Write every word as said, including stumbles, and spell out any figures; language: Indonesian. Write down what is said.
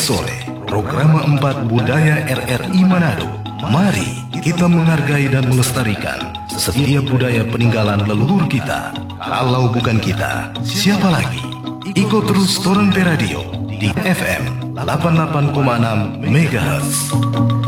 Sore, Program empat Budaya R R I Manado. Mari kita menghargai dan melestarikan setiap budaya peninggalan leluhur kita. Kalau bukan kita, siapa lagi? Ikut terus Torante Radio di F M delapan puluh delapan koma enam MHz.